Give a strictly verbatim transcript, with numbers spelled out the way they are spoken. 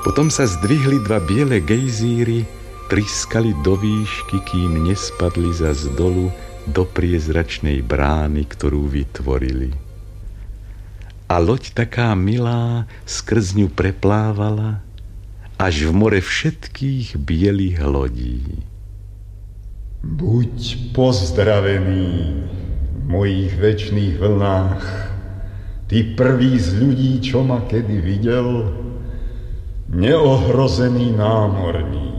Potom sa zdvihli dva biele gejzíry, triskali do výšky, kým nespadli zas dolu do priezračnej brány, ktorú vytvorili. A loď taká milá skrz ňu preplávala až v more všetkých bielých lodí. Buď pozdravený v mojich večných vlnách, ty prvý z ľudí, čo ma kedy videl, neohrozený námorník.